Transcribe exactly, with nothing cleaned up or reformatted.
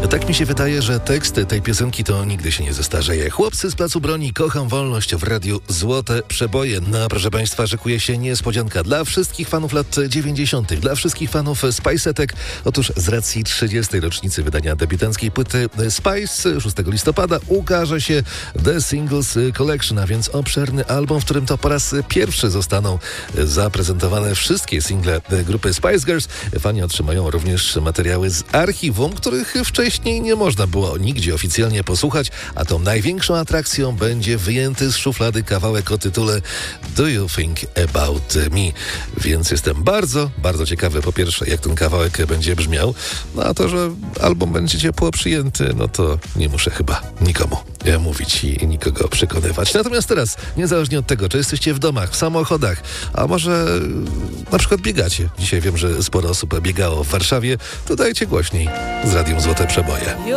Tak mi się wydaje, że tekst tej piosenki to nigdy się nie zestarzeje. Chłopcy z Placu Broni, kocham wolność w radiu Złote Przeboje. No, proszę Państwa, szykuje się niespodzianka dla wszystkich fanów lat dziewięćdziesiątych, dla wszystkich fanów Spice'etek. Otóż z racji trzydziestej rocznicy wydania debiutanckiej płyty Spice szóstego listopada ukaże się The Singles Collection, a więc obszerny album, w którym to po raz pierwszy zostaną zaprezentowane wszystkie single grupy Spice Girls. Fani otrzymają również materiały z archiwum, których wcześniej nie można było nigdzie oficjalnie posłuchać, a tą największą atrakcją będzie wyjęty z szuflady kawałek o tytule Do You Think About Me? Więc jestem bardzo, bardzo ciekawy, po pierwsze, jak ten kawałek będzie brzmiał, no a to, że album będzie ciepło przyjęty, no to nie muszę chyba nikomu mówić i nikogo przekonywać. Natomiast teraz, niezależnie od tego, czy jesteście w domach, w samochodach, a może na przykład biegacie. Dzisiaj wiem, że sporo osób biegało w Warszawie, to dajcie głośniej z Radiem Złote Przeboje.